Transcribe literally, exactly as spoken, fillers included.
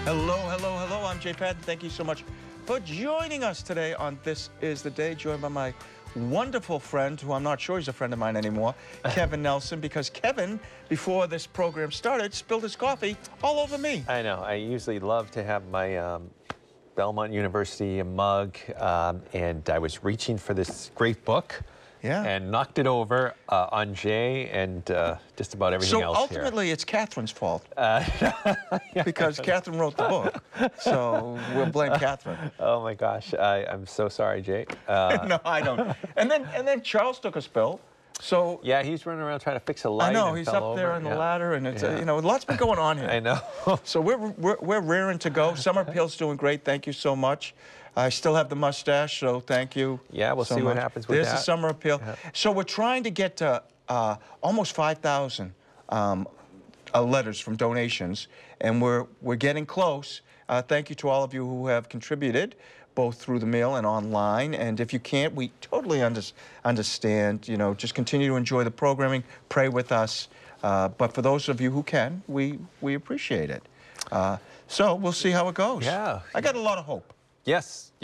Hello, hello, hello. I'm Jay Patton. Thank you so much for joining us today on This Is the Day, joined by my wonderful friend, who I'm not sure he's a friend of mine anymore, Kevin Nelson, because Kevin, before this program started, spilled his coffee all over me. I know. I usually love to have my um, Belmont University mug, um, and I was reaching for this great book. Yeah. And knocked it over uh, on Jay and uh, just about everything so else here. So ultimately, it's Catherine's fault. Uh, yeah. Because Catherine wrote the book. So we'll blame Catherine. Oh my gosh, I, I'm so sorry, Jay. Uh, no, I don't. And then and then Charles took a spill. So yeah, he's running around trying to fix a light. I know and he's fell up over. there on the yeah. ladder, and it's yeah. uh, you know, lots been going on here. I know. So we're, we're we're rearing to go. Summer Appeal's doing great. Thank you so much. I still have the mustache, so thank you. Yeah, we'll so see much. what happens with There's that. the Summer Appeal. Yeah. So we're trying to get to uh, almost five thousand um, uh, letters from donations, and we're we're getting close. Uh, thank you to all of you who have contributed, both through the mail and online. And if you can't, we totally under, understand. You know, just continue to enjoy the programming. Pray with us. Uh, but for those of you who can, we we appreciate it. Uh, so we'll see how it goes. Yeah. I got a lot of hope. Yes.